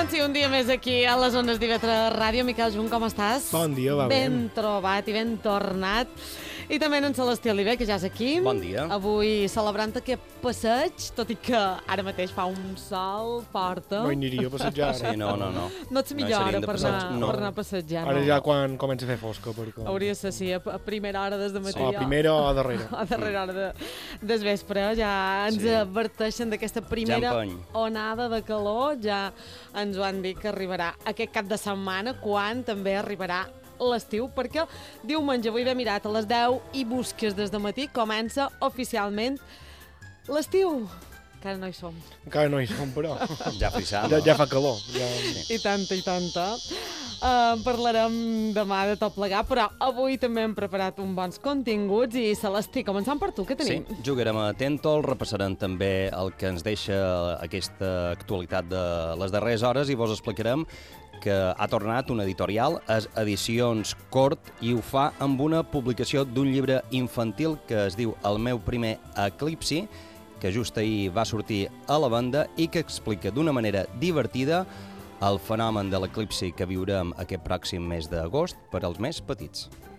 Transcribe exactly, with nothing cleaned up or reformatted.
Doncs sí, un dia més aquí a les Ones d'I V tres Ràdio. Miquel Junt, com estàs? Bon dia, va bé. Ben trobat i ben tornat. I també en Celestí Oliver, que ja és aquí. Bon dia. Avui celebrant aquest passeig, tot i que ara mateix fa un sol forta. No hi aniria a passejar ara. Sí, no, no, no. No ets millor No hi hora seríem de per, passeig, anar, no. per anar a passejar. Ara no? ja quan comença a fer fosca. Perquè... Hauria de ser, sí, a a primera hora des de matí. O a primera o a darrere. A darrera hora de, des vespre ja ens Sí. adverteixen d'aquesta primera Ja empeny. onada de calor. Ja ens ho han dit que arribarà aquest cap de setmana, quan també arribarà l'estiu, perquè diumenge, avui he mirat a les deu i busques des de matí, comença oficialment l'estiu. Encara no hi som. Encara no hi som, però. Ja frissava. Ja, ja fa calor. Ja... I tanta, i tanta. Uh, parlarem demà de tot plegar, però avui també hem preparat uns bons continguts. I Celestí, començant per tu, què Sí, tenim? jugarem a Tentol, repassarem també el que ens deixa aquesta actualitat de les darreres hores i vos explicarem que ha tornat una editorial, és Edicions Cort, i ho fa amb una publicació d'un llibre infantil que es diu El meu primer eclipsi, que just ahir va sortir a la venda i que explica d'una manera divertida el fenomen de l'eclipsi que viurem aquest pròxim mes d'agost per als més petits.